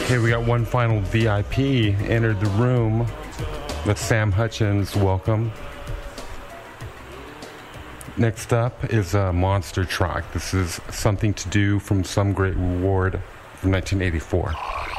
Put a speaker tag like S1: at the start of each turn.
S1: Okay, we got one final VIP entered the room. That's Sam Hutchins. Welcome. Next up is a monster truck. This is Something to Do from Some Great Reward from 1984.